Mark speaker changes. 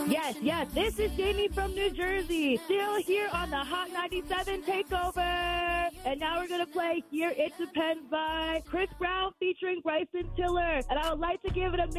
Speaker 1: Yes, this is Jamie from New Jersey, still here on the Hot 97 Takeover. And now we're going to play Here It Depends by Chris Brown featuring Bryson Tiller. And I would like to give it a